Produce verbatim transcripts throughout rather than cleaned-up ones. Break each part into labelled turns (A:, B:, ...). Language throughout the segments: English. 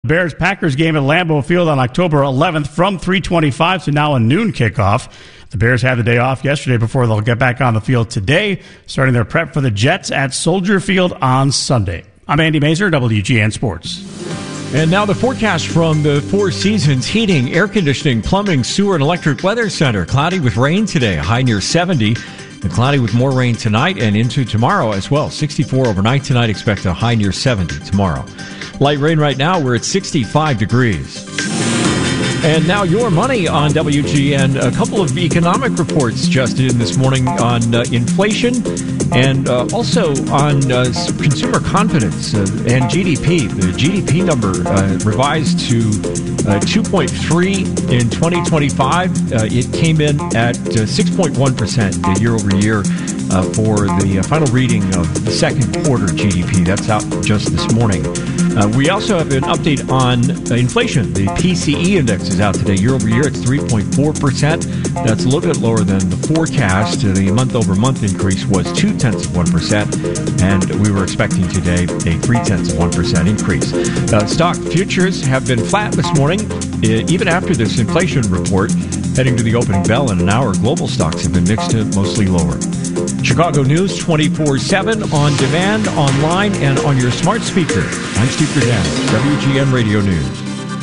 A: Bears-Packers game at Lambeau Field on October eleventh from three twenty-five to now a noon kickoff. The Bears had the day off yesterday before they'll get back on the field today, starting their prep for the Jets at Soldier Field on Sunday. I'm Andy Mazer, W G N Sports.
B: And now the forecast from the Four Seasons Heating, Air Conditioning, Plumbing, Sewer, and Electric Weather Center. Cloudy with rain today, a high near seventy. And cloudy with more rain tonight and into tomorrow as well. sixty-four overnight tonight, expect a high near seventy tomorrow. Light rain right now, we're at sixty-five degrees. And now your money on W G N. A couple of economic reports just in this morning on uh, inflation and uh, also on uh, consumer confidence uh, and G D P. The G D P number uh, revised to uh, two point three in twenty twenty-five. Uh, it came in at uh, six point one percent year over year uh, for the uh, final reading of the second quarter G D P. That's out just this morning. Uh, we also have an update on uh, inflation. The P C E index is out today. Year over year, it's three point four percent. That's a little bit lower than the forecast. The month-over-month increase was two tenths of one percent, and we were expecting today a three tenths of one percent increase. Uh, stock futures have been flat this morning, uh, even after this inflation report. Heading to the opening bell in an hour, global stocks have been mixed to mostly lower. Chicago News twenty-four seven on demand, online, and on your smart speaker. I'm Steve Gerdana, W G N Radio News.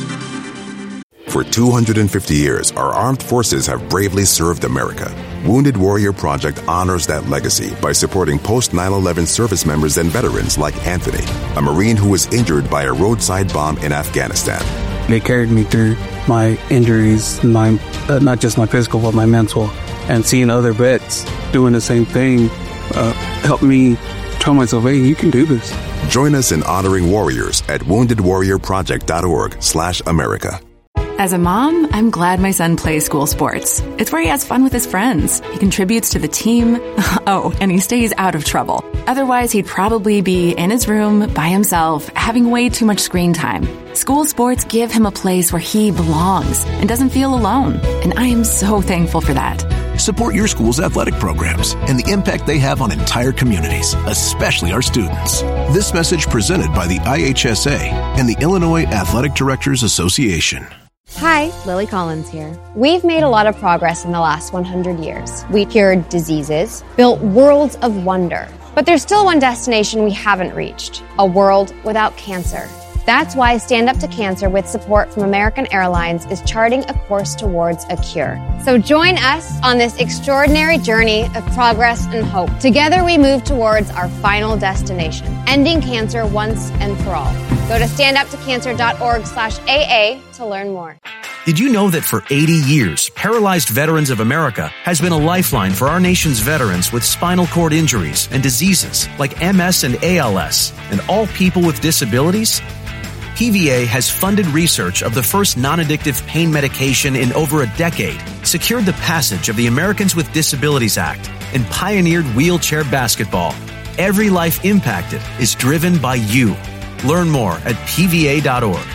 C: For two hundred fifty years, our armed forces have bravely served America. Wounded Warrior Project honors that legacy by supporting post nine eleven service members and veterans like Anthony, a Marine who was injured by a roadside bomb in Afghanistan.
D: They carried me through my injuries, my uh, not just my physical, but my mental. And seeing other vets doing the same thing uh, helped me tell myself, hey, you can do this.
C: Join us in honoring warriors at wounded warrior project dot org slash America.
E: As a mom, I'm glad my son plays school sports. It's where he has fun with his friends. He contributes to the team. Oh, and he stays out of trouble. Otherwise, he'd probably be in his room by himself, having way too much screen time. School sports give him a place where he belongs and doesn't feel alone. And I am so thankful for that.
F: Support your school's athletic programs and the impact they have on entire communities, especially our students. This message presented by the I H S A and the Illinois Athletic Directors Association.
G: Hi, Lily Collins here. We've made a lot of progress in the last one hundred years. We cured diseases, built worlds of wonder. But there's still one destination we haven't reached, a world without cancer. That's why Stand Up to Cancer, with support from American Airlines, is charting a course towards a cure. So join us on this extraordinary journey of progress and hope. Together we move towards our final destination, ending cancer once and for all. Go to stand up to cancer dot org slash A A to learn more.
H: Did you know that for eighty years, Paralyzed Veterans of America has been a lifeline for our nation's veterans with spinal cord injuries and diseases like M S and A L S, and all people with disabilities? P V A has funded research of the first non-addictive pain medication in over a decade, secured the passage of the Americans with Disabilities Act, and pioneered wheelchair basketball. Every life impacted is driven by you. Learn more at P V A dot org.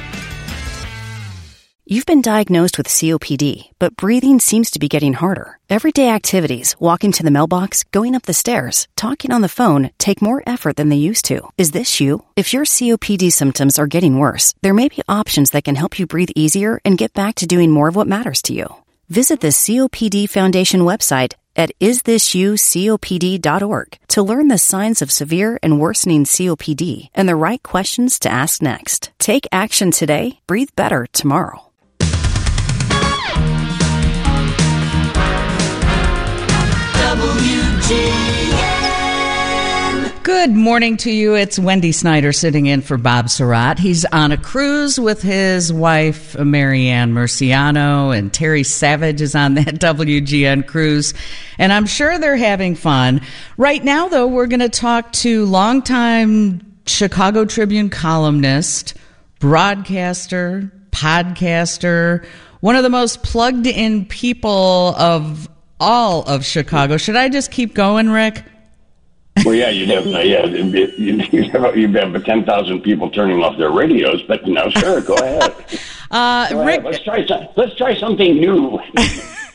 I: You've been diagnosed with C O P D, but breathing seems to be getting harder. Everyday activities, walking to the mailbox, going up the stairs, talking on the phone, take more effort than they used to. Is this you? If your C O P D symptoms are getting worse, there may be options that can help you breathe easier and get back to doing more of what matters to you. Visit the C O P D Foundation website at is this you C O P D dot org to learn the signs of severe and worsening C O P D and the right questions to ask next. Take action today. Breathe better tomorrow.
J: W G N.
K: Good morning to you. It's Wendy Snyder sitting in for Bob Surratt. He's on a cruise with his wife, Marianne Murciano, and Terry Savage is on that W G N cruise. And I'm sure they're having fun. Right now, though, we're going to talk to longtime Chicago Tribune columnist, broadcaster, podcaster, one of the most plugged-in people of all of Chicago. Should I just keep going, Rick?
L: Well, yeah, you'd have, uh, yeah, you'd have, you'd have ten thousand people turning off their radios, but, you know, sure, go ahead.
K: Uh,
L: go
K: Rick,
L: ahead. Let's try some, let's try something new.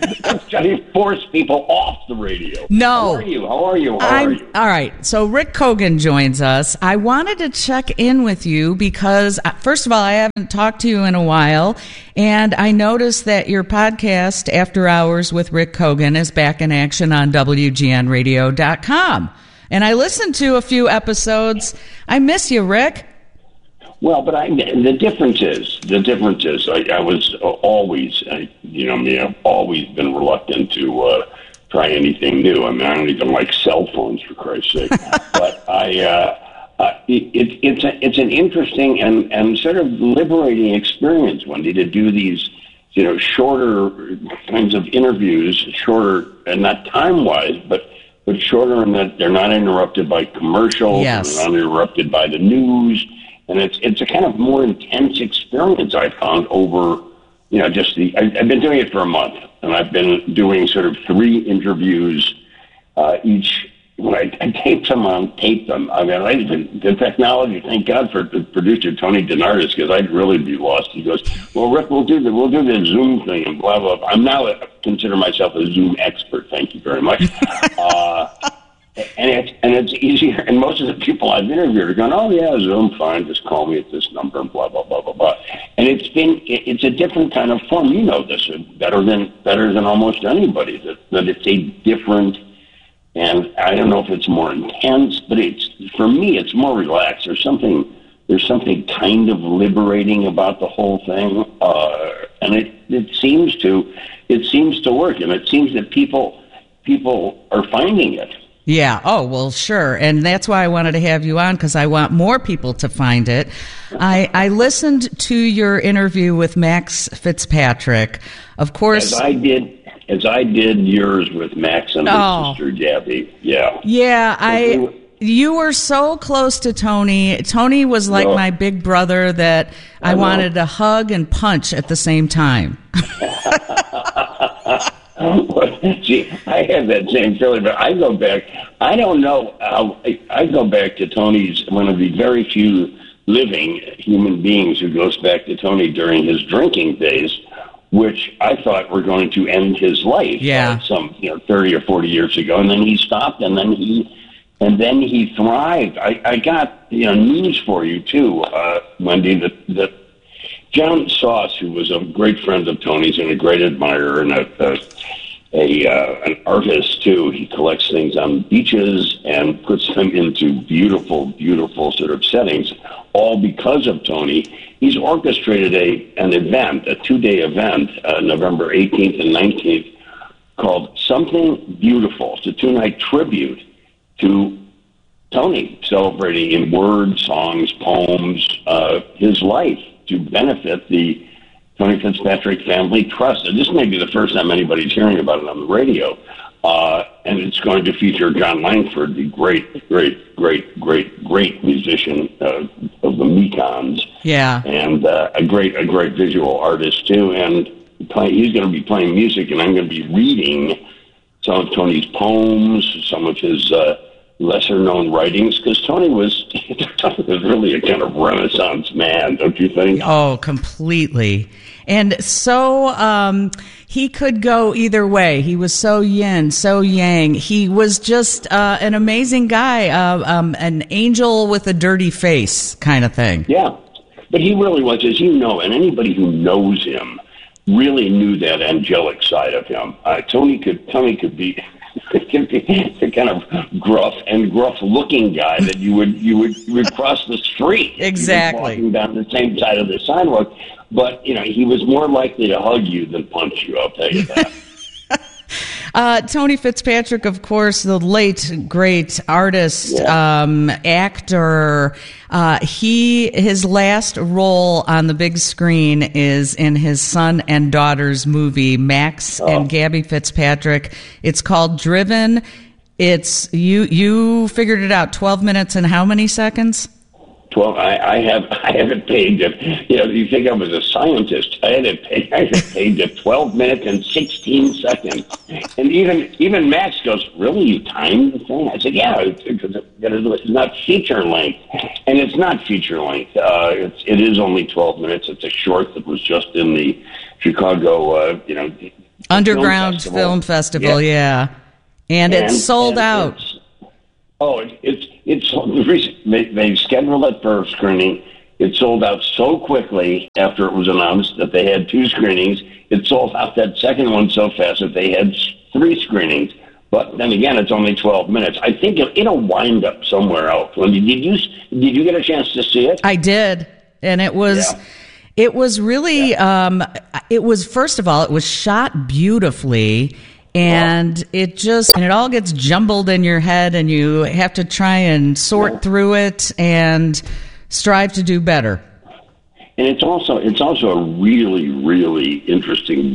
L: Let's try to force people off the radio.
K: No.
L: How are you? How are you? How
K: I'm,
L: are you?
K: All right. So Rick Kogan joins us. I wanted to check in with you because, uh, first of all, I haven't talked to you in a while, and I noticed that your podcast, After Hours with Rick Kogan, is back in action on W G N radio dot com. And I listened to a few episodes. I miss you, Rick.
L: Well, but I, the difference is, the difference is, I, I was always, I, you know, I mean, I've always been reluctant to uh, try anything new. I mean, I don't even like cell phones, for Christ's sake. But I, uh, uh, it, it's a, it's an interesting and, and sort of liberating experience, Wendy, to do these, you know, shorter kinds of interviews, shorter, and not time-wise, but but shorter in that they're not interrupted by commercials,
K: yes.
L: They're not interrupted by the news. And it's it's a kind of more intense experience I found over, you know, just the, I, I've been doing it for a month, and I've been doing sort of three interviews uh, each. When I, I tape them on, tape them. I mean, I, the, the technology, thank God for the producer, Tony DeNardis, because I'd really be lost. He goes, well, Rick, we'll do the, we'll do the Zoom thing and blah, blah, blah. I'm now a, consider myself a Zoom expert. Thank you very much. uh, And it's, and it's easier, and most of the people I've interviewed are going, oh, yeah, Zoom, fine, just call me at this number, and blah, blah, blah, blah, blah. And it's been, it, it's a different kind of form. You know this better than better than almost anybody, that, that it's a different, and I don't know if it's more intense, but it's, for me, it's more relaxed. There's something, there's something kind of liberating about the whole thing, uh, and it, it seems to, it seems to work, and it seems that people, people are finding it.
K: Yeah. Oh, well, sure. And that's why I wanted to have you on, because I want more people to find it. I, I listened to your interview with Max Fitzpatrick. Of course.
L: As I did, as I did yours with Max and his
K: oh.
L: sister Gabby. Yeah.
K: Yeah. I, you were so close to Tony. Tony was like
L: no.
K: my big brother that I, I wanted to hug and punch at the same time.
L: Gee, I have that same feeling, but I go back. I don't know how. I, I go back to Tony's, one of the very few living human beings who goes back to Tony during his drinking days, which I thought were going to end his life.
K: Yeah.
L: Uh, some you know thirty or forty years ago, and then he stopped, and then he and then he thrived. I, I got you know news for you too, uh, Wendy. That that John Sauce, who was a great friend of Tony's and a great admirer and a, a a uh, an artist too. He collects things on beaches and puts them into beautiful, beautiful sort of settings, all because of Tony. He's orchestrated a an event, a two-day event, uh, November eighteenth and nineteenth, called Something Beautiful. It's a two-night tribute to Tony, celebrating in words, songs, poems, uh, his life to benefit the Tony Fitzpatrick Family Trust. And this may be the first time anybody's hearing about it on the radio. Uh, and it's going to feature John Langford, the great, great, great, great, great musician uh, of the Mekons.
K: Yeah.
L: And uh, a great, a great visual artist, too. And play, he's going to be playing music, and I'm going to be reading some of Tony's poems, some of his uh, lesser-known writings, because Tony was Tony was really a kind of Renaissance man, don't you think?
K: Oh, completely. And so um, he could go either way. He was so yin, so yang. He was just uh, an amazing guy, uh, um, an angel with a dirty face kind of thing.
L: Yeah, but he really was, as you know, and anybody who knows him really knew that angelic side of him. Uh, Tony could Tony could be the kind of gruff and gruff-looking guy that you would you would you would cross the street,
K: exactly,
L: walking down the same side of the sidewalk. But you know, he was more likely to hug you than punch you. I'll tell you that.
K: Uh, Tony Fitzpatrick, of course, the late great artist,
L: yeah.
K: um, actor. Uh, he his last role on the big screen is in his son and daughter's movie, Max oh. and Gabby Fitzpatrick. It's called Driven. It's you. You figured it out. Twelve minutes and how many seconds?
L: Twelve. I, I have. I have it paid to. You know, you think I was a scientist? I had it paid. I had it paid to twelve minutes and sixteen seconds. And even even Max goes, "Really, you timed the thing?" I said, "Yeah, because it, it's not feature length, and it's not feature length. Uh, it's it is only twelve minutes. It's a short that was just in the Chicago, uh, you know,
K: Underground
L: Film
K: Film
L: Festival.
K: Festival, yeah. yeah. And, and it's sold and out.
L: It's, oh, it, it's it's they, they scheduled it for a screening. It sold out so quickly after it was announced that they had two screenings. It sold out that second one so fast that they had three screenings. But then again, it's only twelve minutes. I think it, it'll wind up somewhere else. Did you did you get a chance to see it?
K: I did, and it was yeah. it was really yeah. um, it was first of all it was shot beautifully, and oh. it just and it all gets jumbled in your head, and you have to try and sort yeah. through it and strive to do better.
L: And it's also it's also a really really interesting